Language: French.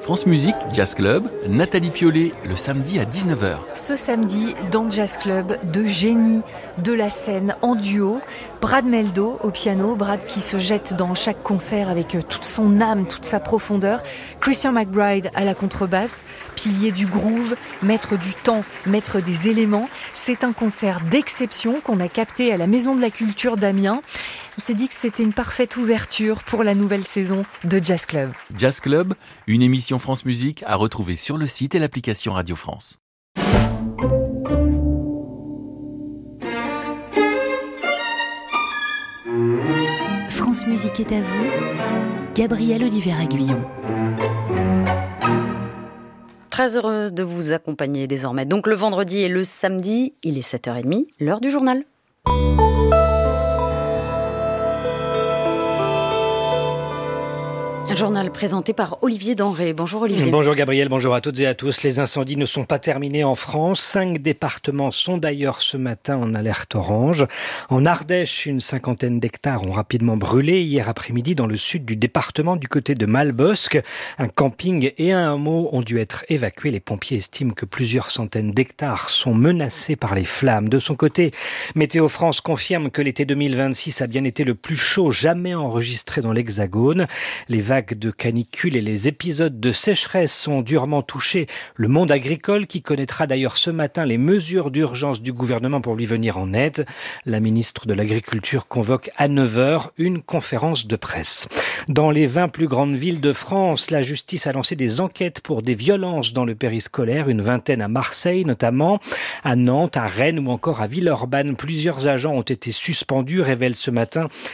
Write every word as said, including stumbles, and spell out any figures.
France Musique, Jazz Club, Nathalie Piollet, le samedi à dix-neuf heures. Ce samedi, dans Jazz Club, de génies de la scène en duo. Brad Mehldau au piano, Brad qui se jette dans chaque concert avec toute son âme, toute sa profondeur. Christian McBride à la contrebasse, pilier du groove, maître du temps, maître des éléments. C'est un concert d'exception qu'on a capté à la Maison de la Culture d'Amiens. On s'est dit que c'était une parfaite ouverture pour la nouvelle saison de Jazz Club. Jazz Club, une émission France Musique à retrouver sur le site et l'application Radio France. France Musique est à vous, Gabrielle Olivier-Aguillon. Très heureuse de vous accompagner désormais. Donc le vendredi et le samedi, il est sept heures trente, l'heure du journal. Un journal présenté par Olivier Denré. Bonjour Olivier. Bonjour Gabriel, bonjour à toutes et à tous. Les incendies ne sont pas terminés en France. Cinq départements sont d'ailleurs ce matin en alerte orange. En Ardèche, une cinquantaine d'hectares ont rapidement brûlé hier après-midi dans le sud du département du côté de Malbosc. Un camping et un hameau ont dû être évacués. Les pompiers estiment que plusieurs centaines d'hectares sont menacés par les flammes. De son côté, Météo France confirme que l'été deux mille vingt-six a bien été le plus chaud jamais enregistré dans l'Hexagone. Les vagues de canicule et les épisodes de sécheresse ont durement touché le monde agricole qui connaîtra d'ailleurs ce matin les mesures d'urgence du gouvernement pour lui venir en aide. La ministre de l'Agriculture convoque à neuf heures une conférence de presse. Dans les vingt plus grandes villes de France, la justice a lancé des enquêtes pour des violences dans le périscolaire, une vingtaine à Marseille notamment, à Nantes, à Rennes ou encore à Villeurbanne. Plusieurs agents ont été suspendus, révèle ce matin